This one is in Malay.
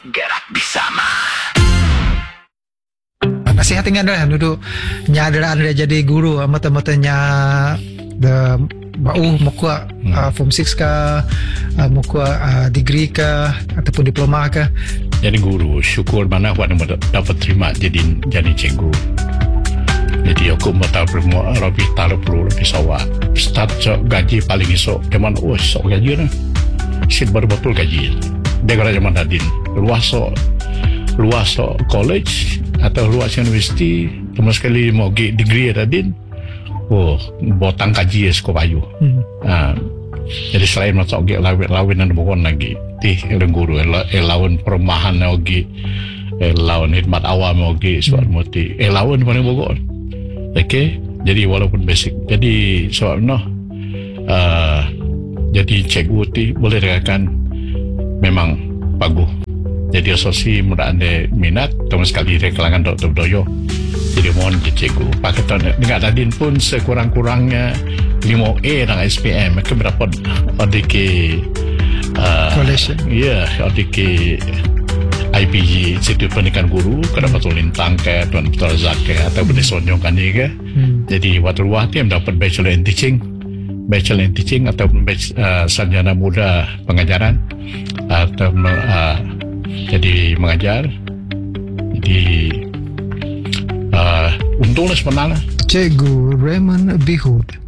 Gerak bersama. Nasihat tinggal dah duduk nya adalah anda jadi guru mata-matanya the bau muka form 6 ke muka degree ke ataupun diploma ke. Jadi guru syukur mana awak dapat terima jadi cikgu. Jadi aku mau tahu lebih taruh perlu lebih sawah start gaji paling esok zaman esok gaji lah sit baru betul gaji dia kalau zaman tadin luas college atau luas universiti cuma sekali mau degree tadin botang kaji sekolah bayu jadi selain masuk lawin dan bukan lagi yang guru lawan perumahan lagi lawan khidmat awam lagi suat mati lawan paling bukan. Okay, jadi walaupun basic, jadi soalnya jadi cikgu ti boleh dikatakan memang bagus. Jadi asosiasi mudah anda minat, terus sekali dari kalangan Dr. Doyo. Jadi mohon jadi cikgu. Pakai tahun dengan tadin pun sekurang-kurangnya 5A dengan SPM. Mereka berapa ODK college? Ya, ODK IPG Institut Pendidikan Guru kena betul lintang ke Tuan Betul Razak ke atau benda sonjongkan dia ke jadi waktu luar dia dapat Bachelor in Teaching atau sarjana muda pengajaran atau jadi mengajar jadi untunglah sebenarnya Cikgu Raymond Bihud